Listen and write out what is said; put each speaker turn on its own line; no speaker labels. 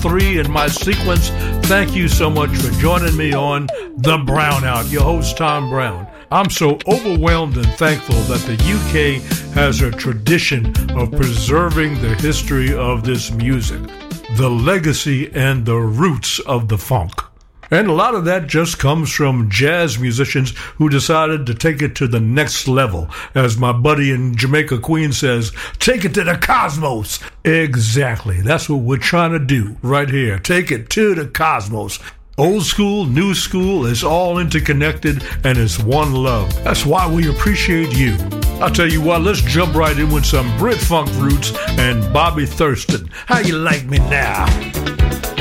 3 in my sequence. Thank you so much for joining me on The Brownout. Your host, Tom Brown. I'm so overwhelmed and thankful that the UK has a tradition of preserving the history of this music, the legacy and the roots of the funk. And a lot of that just comes from jazz musicians who decided to take it to the next level. As my buddy in Jamaica, Queen says, take it to the cosmos. Exactly. That's what we're trying to do right here. Take it to the cosmos. Old school, new school, is all interconnected and it's one love. That's why we appreciate you. I'll tell you what, let's jump right in with some Brit Funk roots and Bobby Thurston. How you like me now?